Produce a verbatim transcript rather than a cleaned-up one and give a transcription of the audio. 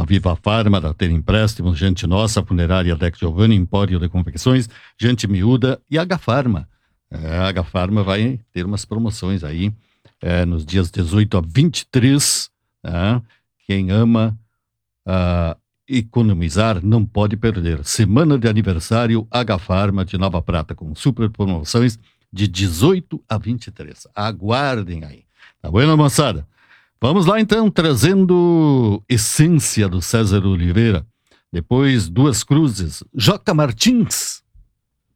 da Viva Farma, da Ter Empréstimos, Gente Nossa, Funerária Deck Giovanni, Empório de Confecções, Gente Miúda e H Farma. É, a H Farma vai ter umas promoções aí é, nos dias dezoito a vinte e três. Né? Quem ama uh, economizar não pode perder. Semana de aniversário H Farma de Nova Prata, com super promoções de dezoito a vinte e três. Aguardem aí. Tá bom, moçada? Vamos lá então, trazendo Essência do César Oliveira. Depois Duas Cruzes, Joca Martins.